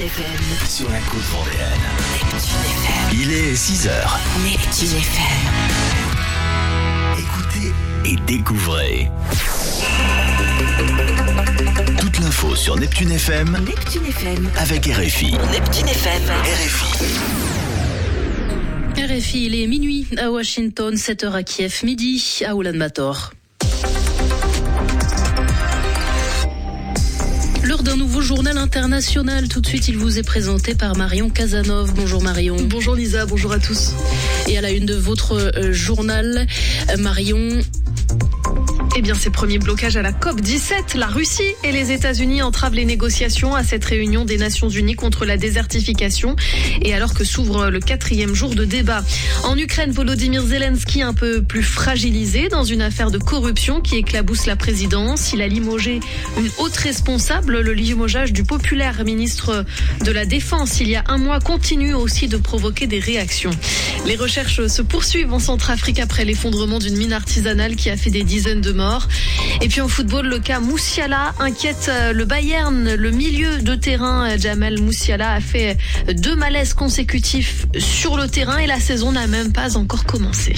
FM. Sur la côte vendéenne. Neptune FM. Il est 6h. Neptune FM. Écoutez et découvrez. Toute l'info sur Neptune FM. Neptune FM. Avec RFI. Neptune FM. RFI, il est minuit à Washington, 7h à Kiev, midi à Oulan-Bator. L'heure d'un nouveau journal international. Tout de suite, il vous est présenté par Marion Casanov. Bonjour Marion. Bonjour Lisa, bonjour à tous. Et à la une de votre journal, Marion... Eh bien, ces premiers blocages à la COP17, la Russie et les États-Unis entravent les négociations à cette réunion des Nations Unies contre la désertification. Et alors que s'ouvre le 4e jour de débat. En Ukraine, Volodymyr Zelensky un peu plus fragilisé dans une affaire de corruption qui éclabousse la présidence. Il a limogé une haute responsable. Le limogeage du populaire ministre de la Défense il y a un mois continue aussi de provoquer des réactions. Les recherches se poursuivent en Centrafrique après l'effondrement d'une mine artisanale qui a fait des dizaines de morts. Et puis en football, le cas Moussiala inquiète le Bayern. Le milieu de terrain, Jamal Moussiala, a fait 2 malaises consécutifs sur le terrain et la saison n'a même pas encore commencé.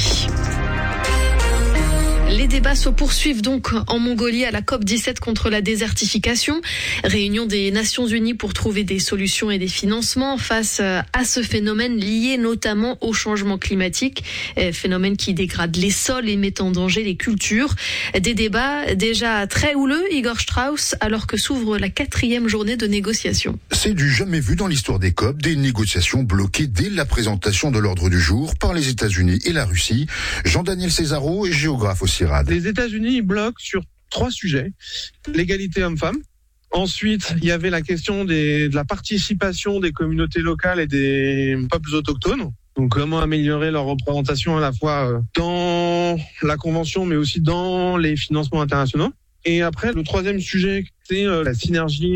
Les débats se poursuivent donc en Mongolie à la COP17 contre la désertification. Réunion des Nations Unies pour trouver des solutions et des financements face à ce phénomène lié notamment au changement climatique. Phénomène qui dégrade les sols et met en danger les cultures. Des débats déjà très houleux, Igor Strauss, alors que s'ouvre la 4e journée de négociation. C'est du jamais vu dans l'histoire des COP, des négociations bloquées dès la présentation de l'ordre du jour par les États-Unis et la Russie. Jean-Daniel Césaro est géographe aussi. Les États-Unis bloquent sur 3 sujets. L'égalité homme-femme. Ensuite, il y avait la question de la participation des communautés locales et des peuples autochtones. Donc, comment améliorer leur représentation à la fois dans la Convention, mais aussi dans les financements internationaux. Et après, le 3e sujet, c'est la synergie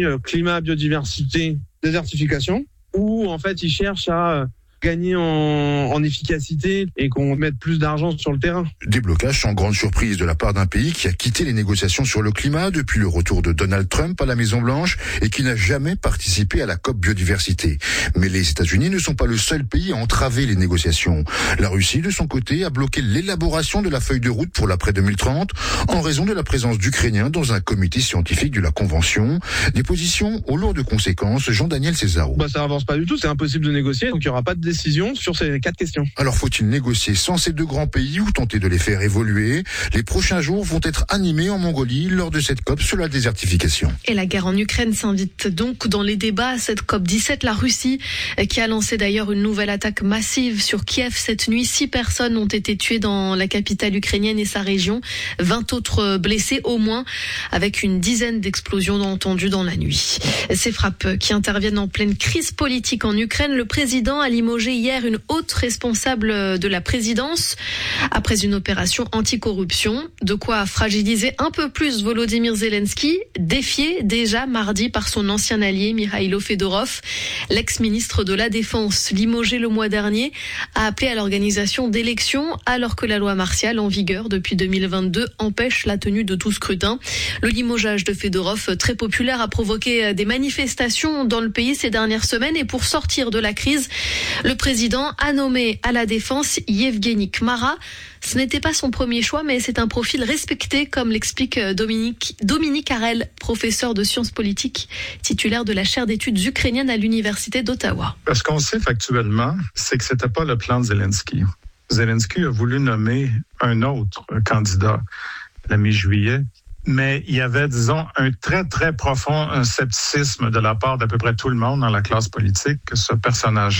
climat-biodiversité-désertification, où en fait, ils cherchent à gagner en efficacité et qu'on mette plus d'argent sur le terrain. Des blocages sans grande surprise de la part d'un pays qui a quitté les négociations sur le climat depuis le retour de Donald Trump à la Maison-Blanche et qui n'a jamais participé à la COP biodiversité. Mais les États-Unis ne sont pas le seul pays à entraver les négociations. La Russie, de son côté, a bloqué l'élaboration de la feuille de route pour l'après 2030 en raison de la présence d'Ukrainiens dans un comité scientifique de la Convention. Des positions aux lourdes conséquences. Jean-Daniel Césaro. Ça avance pas du tout, c'est impossible de négocier, donc il n'y aura pas de décision sur ces 4 questions. Alors faut-il négocier sans ces 2 grands pays ou tenter de les faire évoluer? Les prochains jours vont être animés en Mongolie lors de cette COP sur la désertification. Et la guerre en Ukraine s'invite donc dans les débats à cette COP17. La Russie qui a lancé d'ailleurs une nouvelle attaque massive sur Kiev cette nuit. 6 personnes ont été tuées dans la capitale ukrainienne et sa région. 20 autres blessés au moins, avec une dizaine d'explosions entendues dans la nuit. Ces frappes qui interviennent en pleine crise politique en Ukraine. Le président a limogé hier une haute responsable de la présidence après une opération anticorruption. De quoi fragiliser un peu plus Volodymyr Zelensky, défié déjà mardi par son ancien allié Mikhailo Fedorov. L'ex-ministre de la Défense, limogé le mois dernier, a appelé à l'organisation d'élections alors que la loi martiale en vigueur depuis 2022 empêche la tenue de tout scrutin. Le limogeage de Fedorov, très populaire, a provoqué des manifestations dans le pays ces dernières semaines et pour sortir de la crise, le président a nommé à la défense Yevgeny Kmara. Ce n'était pas son premier choix, mais c'est un profil respecté, comme l'explique Dominique Harel, professeur de sciences politiques, titulaire de la chaire d'études ukrainiennes à l'université d'Ottawa. Ce qu'on sait factuellement, c'est que c'était pas le plan de Zelensky. Zelensky a voulu nommer un autre candidat la mi-juillet, mais il y avait, disons, un très, très profond scepticisme de la part d'à peu près tout le monde dans la classe politique que ce personnage